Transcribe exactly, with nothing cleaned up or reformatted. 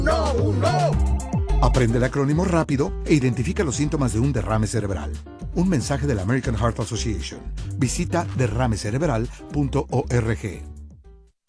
No, no. Aprende el acrónimo rápido e identifica los síntomas de un derrame cerebral. Un mensaje de la American Heart Association. Visita derrame cerebral punto org.